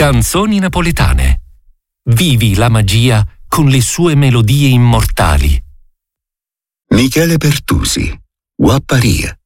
Canzoni napoletane. Vivi la magia con le sue melodie immortali. Michele Pertusi, Guapparia.